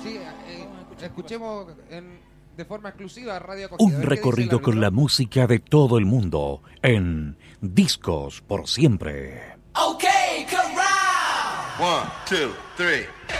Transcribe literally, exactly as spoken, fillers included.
Sí, eh, escuchemos en, de forma exclusiva Radio Acogida. Un recorrido con la música de todo el mundo en Discos por Siempre. Okay, come round. One, two, three.